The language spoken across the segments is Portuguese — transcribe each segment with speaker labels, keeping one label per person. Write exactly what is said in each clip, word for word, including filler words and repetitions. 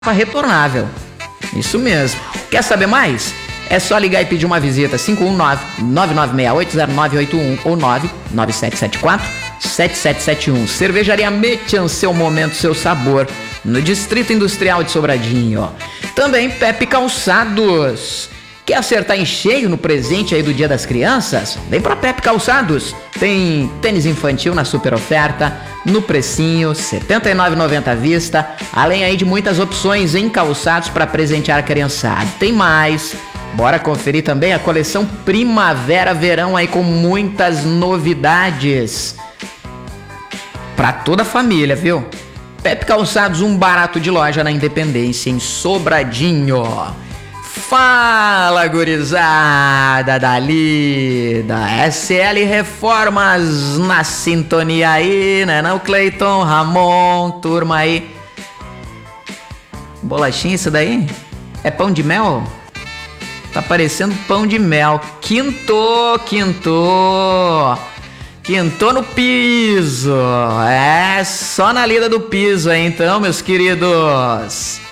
Speaker 1: retornável. Isso mesmo. Quer saber mais? É só ligar e pedir uma visita. cinco um nove, nove nove seis oito, zero nove oito um ou nove nove sete sete quatro, sete sete sete um. Cervejaria Metian, seu momento, seu sabor, no Distrito Industrial de Sobradinho. Também Pepe Calçados. Quer acertar em cheio no presente aí do Dia das Crianças? Vem pra Pepe Calçados. Tem tênis infantil na super oferta, no precinho, setenta e nove reais e noventa centavos à vista, além aí de muitas opções em calçados para presentear a criançada. Tem mais. Bora conferir também a coleção Primavera-Verão aí com muitas novidades para toda a família, viu? Pepe Calçados, um barato de loja na Independência, em Sobradinho. Fala, gurizada dali da S L Reformas na sintonia aí, né não, Cleiton, Ramon, turma aí. Bolachinha isso daí? É pão de mel? Tá parecendo pão de mel. Quintou, quintou. Quintou no piso. É, só na lida do piso aí então, meus queridos.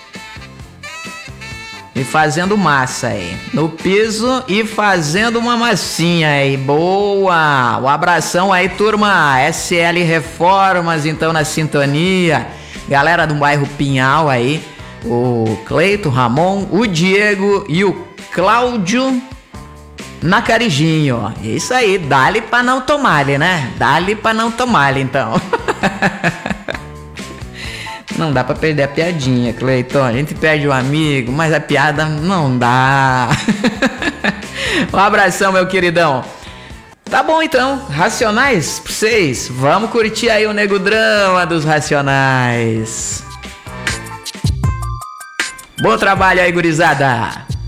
Speaker 1: E fazendo massa aí, no piso e fazendo uma massinha aí, boa! Um abração aí, turma, S L Reformas, então, na sintonia. Galera do bairro Pinhal aí, o Cleito, Ramon, o Diego e o Cláudio na Carijinho, ó. Isso aí, dá-lhe pra não tomar-lhe, né? Dá-lhe pra não tomar-lhe, então. Não dá pra perder a piadinha, Cleiton. A gente perde um amigo, mas a piada não dá. Um abração, meu queridão. Tá bom, então. Racionais pra vocês. Vamos curtir aí o Nego Drama dos Racionais. Bom trabalho aí, gurizada.